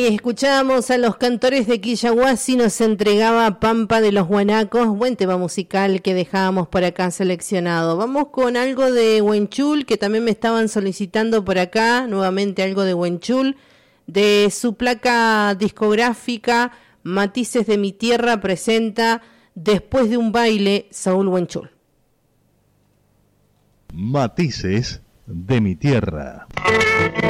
y escuchábamos a los Cantores de Quillahuasi, nos entregaba Pampa de los Guanacos, buen tema musical que dejábamos por acá seleccionado. Vamos con algo de Huenchul, que también me estaban solicitando por acá, nuevamente algo de Huenchul, de su placa discográfica Matices de mi Tierra presenta Después de un baile, Saúl Huenchul. Matices de mi Tierra.